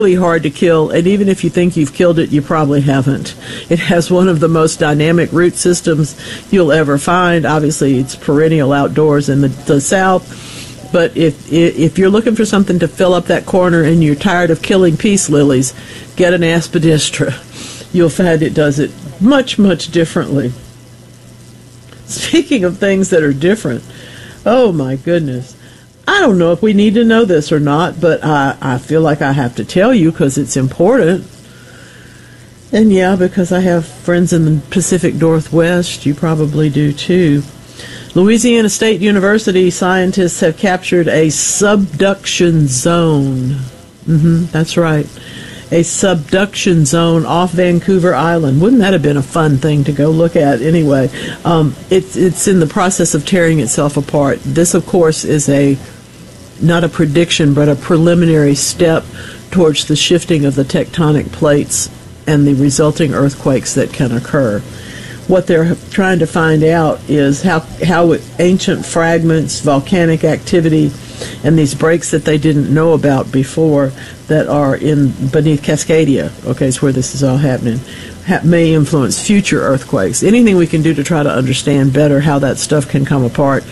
really hard to kill, and even if you think you've killed it, you probably haven't. It has one of the most dynamic root systems you'll ever find. Obviously, it's perennial outdoors in the south, but if you're looking for something to fill up that corner and you're tired of killing peace lilies, get an aspidistra. You'll find it does it much, much differently. Speaking of things that are different, oh my goodness. I don't know if we need to know this or not, but I feel like I have to tell you because it's important. And yeah, because I have friends in the Pacific Northwest, you probably do too. Louisiana State University scientists have captured a subduction zone. That's right. A subduction zone off Vancouver Island. Wouldn't that have been a fun thing to go look at anyway? It's in the process of tearing itself apart. This, of course, is not a prediction, but a preliminary step towards the shifting of the tectonic plates and the resulting earthquakes that can occur. What they're trying to find out is how ancient fragments, volcanic activity, and these breaks that they didn't know about before that are beneath Cascadia, okay, is where this is all happening, may influence future earthquakes. Anything we can do to try to understand better how that stuff can come apart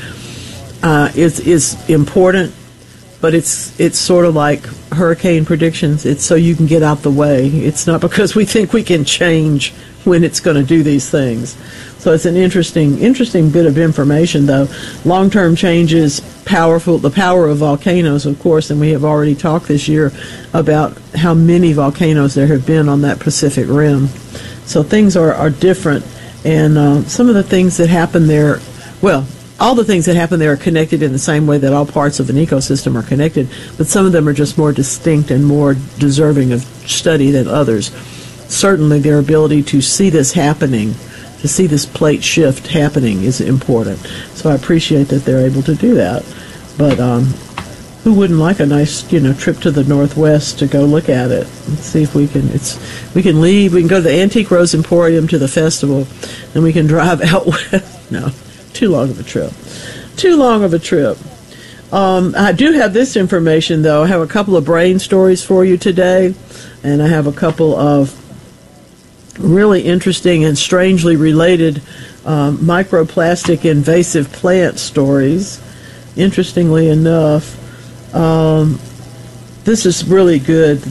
is important, but it's sort of like hurricane predictions. It's so you can get out the way. It's not because we think we can change when it's going to do these things. So it's an interesting bit of information, though. Long-term changes, the power of volcanoes, of course, and we have already talked this year about how many volcanoes there have been on that Pacific Rim. So things are different, and some of the things that happen there, well, all the things that happen there are connected in the same way that all parts of an ecosystem are connected, but some of them are just more distinct and more deserving of study than others. Certainly their ability to see this happening, to see this plate shift happening, is important. So I appreciate that they're able to do that. But who wouldn't like a nice, trip to the Northwest to go look at it? Let's see if we can. We can leave. We can go to the Antique Rose Emporium to the festival, and we can drive out west. No, too long of a trip. Too long of a trip. I do have this information, though. I have a couple of brain stories for you today, and I have a couple of really interesting and strangely related microplastic invasive plant stories. Interestingly enough, this is really good.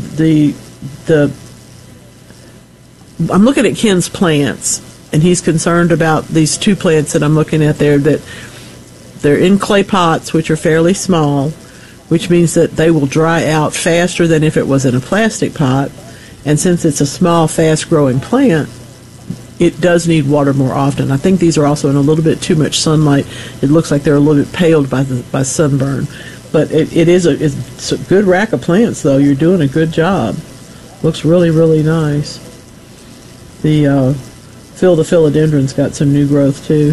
I'm looking at Ken's plants, and he's concerned about these two plants that I'm looking at there, that they're in clay pots, which are fairly small, which means that they will dry out faster than if it was in a plastic pot. And since it's a small, fast-growing plant, it does need water more often. I think these are also in a little bit too much sunlight. It looks like they're a little bit paled by sunburn. But it's a good rack of plants, though. You're doing a good job. Looks really, really nice. The Phil the philodendron's got some new growth, too.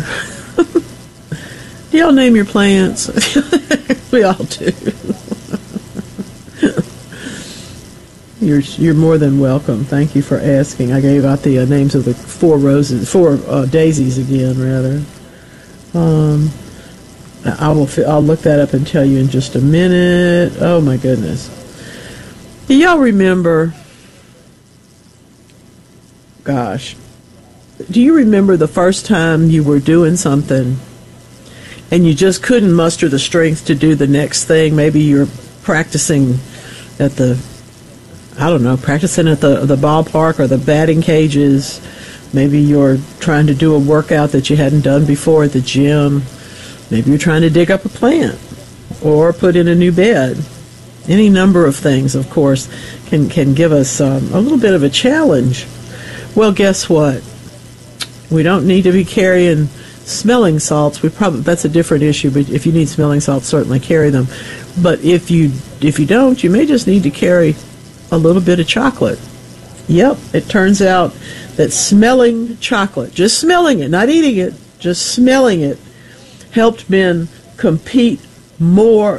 Do y'all name your plants? We all do. You're more than welcome. Thank you for asking. I gave out the names of the four daisies again, rather. I'll look that up and tell you in just a minute. Oh my goodness. Do y'all remember? Gosh, do you remember the first time you were doing something and you just couldn't muster the strength to do the next thing? Maybe you're practicing at the ballpark or the batting cages. Maybe you're trying to do a workout that you hadn't done before at the gym. Maybe you're trying to dig up a plant or put in a new bed. Any number of things, of course, can give us a little bit of a challenge. Well, guess what? We don't need to be carrying smelling salts. That's a different issue, but if you need smelling salts, certainly carry them. But if you don't, you may just need to carry a little bit of chocolate. Yep, it turns out that smelling chocolate, just smelling it, not eating it, just smelling it, helped men complete more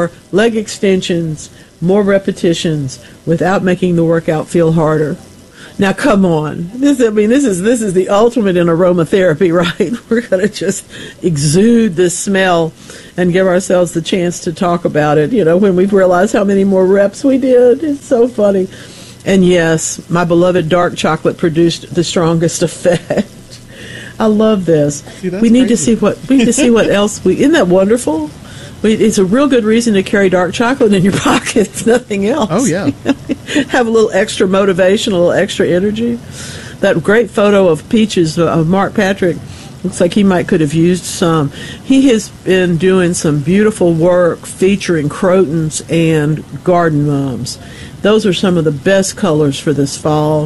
leg extensions, more repetitions, without making the workout feel harder. Now, come on. This is the ultimate in aromatherapy, right? We're going to just exude this smell and give ourselves the chance to talk about it, when we realize how many more reps we did. It's so funny. And yes, my beloved dark chocolate produced the strongest effect. I love this. We need to see what else isn't that wonderful? It's a real good reason to carry dark chocolate in your pockets, nothing else. Oh, yeah. Have a little extra motivation, a little extra energy. That great photo of Peaches, of Mark Patrick, looks like he could have used some. He has been doing some beautiful work featuring crotons and garden mums. Those are some of the best colors for this fall.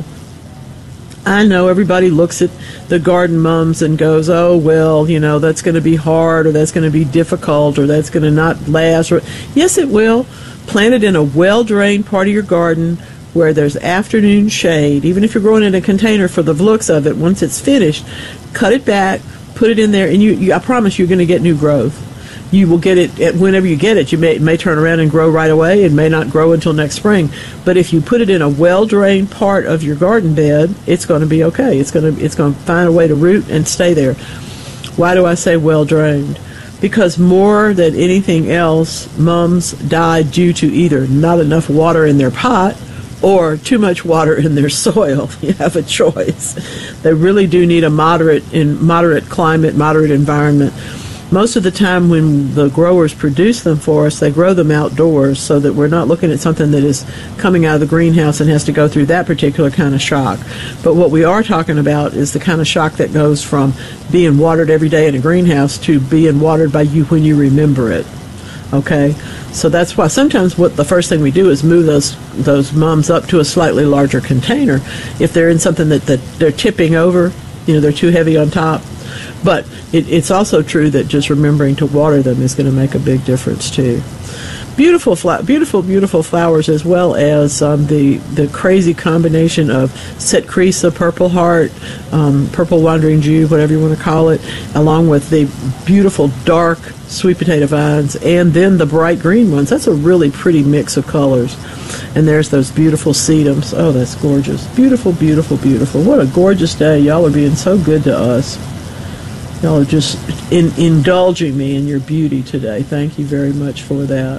I know everybody looks at the garden mums and goes, oh, well, that's going to be hard, or that's going to be difficult, or that's going to not last. Yes, it will. Plant it in a well-drained part of your garden where there's afternoon shade. Even if you're growing in a container, for the looks of it, once it's finished, cut it back, put it in there, and I promise you're going to get new growth. You will get it whenever you get it. It may turn around and grow right away. It may not grow until next spring. But if you put it in a well-drained part of your garden bed, it's going to be okay. It's going to find a way to root and stay there. Why do I say well-drained? Because more than anything else, mums die due to either not enough water in their pot or too much water in their soil. You have a choice. They really do need a moderate climate, moderate environment. Most of the time when the growers produce them for us, they grow them outdoors so that we're not looking at something that is coming out of the greenhouse and has to go through that particular kind of shock. But what we are talking about is the kind of shock that goes from being watered every day in a greenhouse to being watered by you when you remember it. Okay? So that's why sometimes the first thing we do is move those mums up to a slightly larger container. If they're in something that they're tipping over, they're too heavy on top. But it's also true that just remembering to water them is going to make a big difference too. Beautiful, beautiful flowers, as well as the crazy combination of Setcrisa, Purple Heart, Purple Wandering Jew, whatever you want to call it, along with the beautiful dark sweet potato vines, and then the bright green ones. That's a really pretty mix of colors. And there's those beautiful sedums. Oh, that's gorgeous. Beautiful, beautiful, beautiful. What a gorgeous day. Y'all are being so good to us. Y'all are just indulging me in your beauty today. Thank you very much for that.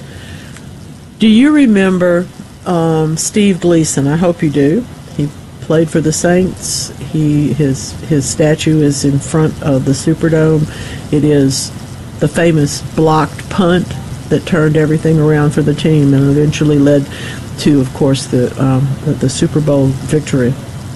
Do you remember Steve Gleason? I hope you do. He played for the Saints. His statue is in front of the Superdome. It is the famous blocked punt that turned everything around for the team and eventually led to, of course, the Super Bowl victory.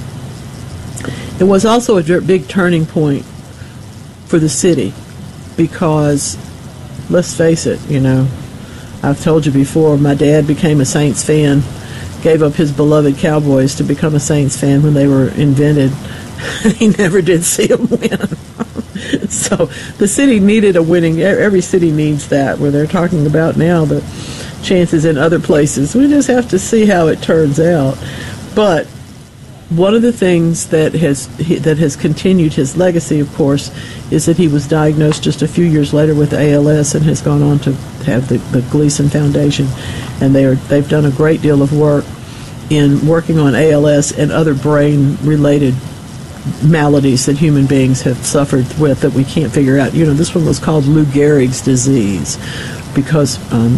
It was also a big turning point for the city because, let's face it, I've told you before, my dad became a Saints fan, gave up his beloved Cowboys to become a Saints fan when they were invented. He never did see them win. So the city needed a winning. Every city needs that. Where they're talking about now the chances in other places. We just have to see how it turns out. But one of the things that has continued his legacy, of course, is that he was diagnosed just a few years later with ALS and has gone on to have the Gleason Foundation, and they've done a great deal of work in working on ALS and other brain-related maladies that human beings have suffered with that we can't figure out. This one was called Lou Gehrig's disease because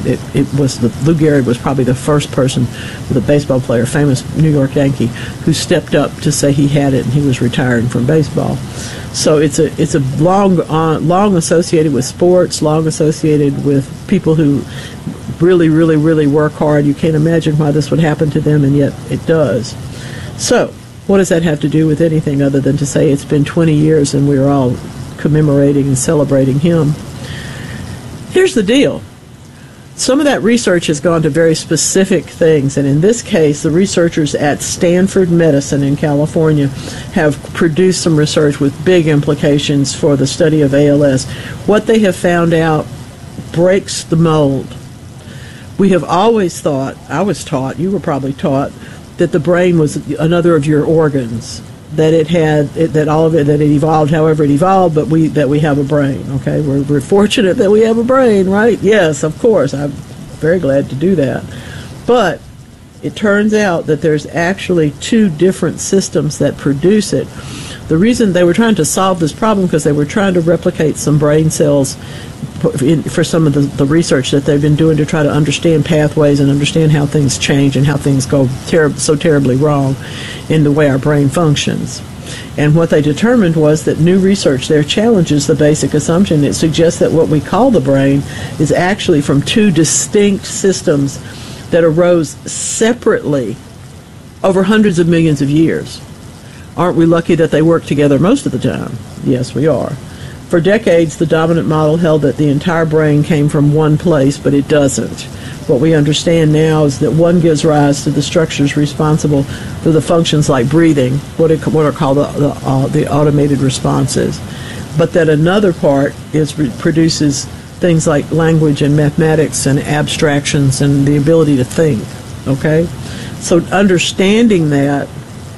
Lou Gehrig was probably the first person, the baseball player, famous New York Yankee, who stepped up to say he had it and he was retiring from baseball. So it's a long associated with sports, long associated with people who really, really, really work hard. You can't imagine why this would happen to them, and yet it does. So what does that have to do with anything other than to say it's been 20 years and we're all commemorating and celebrating him? Here's the deal. Some of that research has gone to very specific things, and in this case, the researchers at Stanford Medicine in California have produced some research with big implications for the study of ALS. What they have found out breaks the mold. We have always thought, I was taught, you were probably taught, that the brain was another of your organs, that it evolved however it evolved, but that we have a brain. Okay, we're fortunate that we have a brain, right? Yes, of course. I'm very glad to do that. But it turns out that there's actually two different systems that produce it. The reason they were trying to solve this problem because they were trying to replicate some brain cells for some of the research that they've been doing to try to understand pathways and understand how things change and how things go so terribly wrong in the way our brain functions. And what they determined was that new research there challenges the basic assumption. It suggests that what we call the brain is actually from two distinct systems that arose separately over hundreds of millions of years. Aren't we lucky that they work together most of the time? Yes, we are. For decades, the dominant model held that the entire brain came from one place, but it doesn't. What we understand now is that one gives rise to the structures responsible for the functions like breathing, what are called the automated responses, but that another part produces things like language and mathematics and abstractions and the ability to think. Okay, so understanding that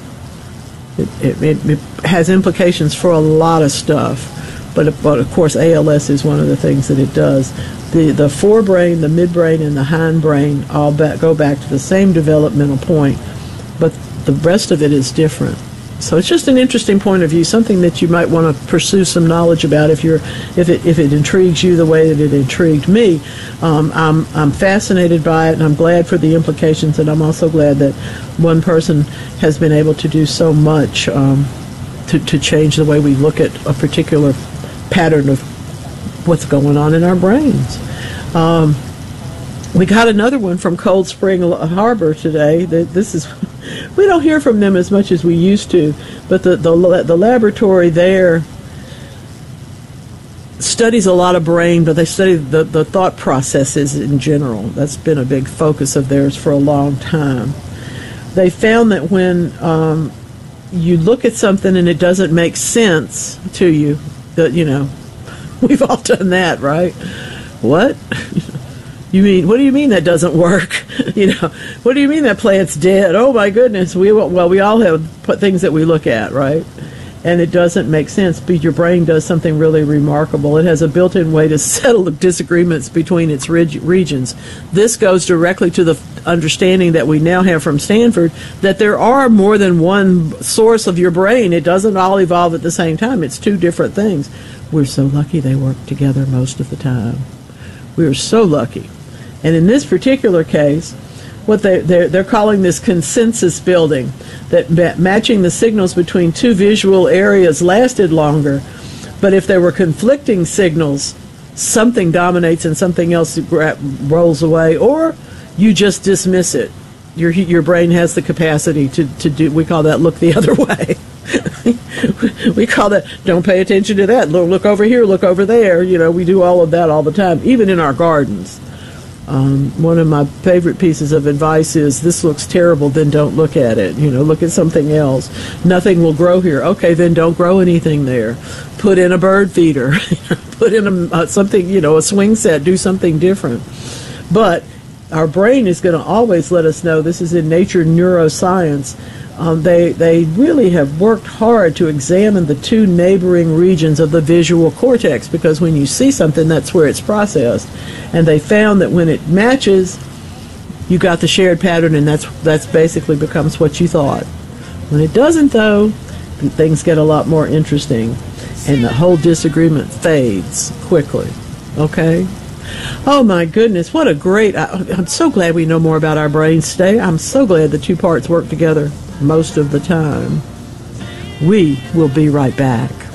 it has implications for a lot of stuff. But of course, ALS is one of the things that it does. The forebrain, the midbrain, and the hindbrain all go back to the same developmental point, but the rest of it is different. So it's just an interesting point of view, something that you might want to pursue some knowledge about if it intrigues you the way that it intrigued me. I'm fascinated by it, and I'm glad for the implications, and I'm also glad that one person has been able to do so much to change the way we look at a particular pattern of what's going on in our brains. We got another one from Cold Spring Harbor today. We don't hear from them as much as we used to, but the laboratory there studies a lot of brain, but they study the thought processes in general. That's been a big focus of theirs for a long time. They found that when you look at something and it doesn't make sense to you, we've all done that, right? What? What do you mean that doesn't work? What do you mean that plant's dead? Oh my goodness. We all have things that we look at, right? And it doesn't make sense, but your brain does something really remarkable. It has a built-in way to settle the disagreements between its regions. This goes directly to the understanding that we now have from Stanford that there are more than one source of your brain. It doesn't all evolve at the same time. It's two different things. We're so lucky they work together most of the time. We are so lucky. And in this particular case, what they're calling this consensus building, that matching the signals between two visual areas lasted longer, but if there were conflicting signals, something dominates and something else rolls away, or you just dismiss it. Your brain has the capacity to do, we call that look the other way. We call that don't pay attention to that, look over here, look over there. We do all of that all the time, even in our gardens. One of my favorite pieces of advice is, this looks terrible, then don't look at it. Look at something else. Nothing will grow here. Okay, then don't grow anything there. Put in a bird feeder. Put in something, a swing set. Do something different. But our brain is going to always let us know. This is in Nature Neuroscience. They really have worked hard to examine the two neighboring regions of the visual cortex, because when you see something, that's where it's processed. And they found that when it matches, you got the shared pattern, and that's basically becomes what you thought. When it doesn't, though, things get a lot more interesting, and the whole disagreement fades quickly. Okay? Oh my goodness, what a great... I'm so glad we know more about our brains today. I'm so glad the two parts work together most of the time. We will be right back.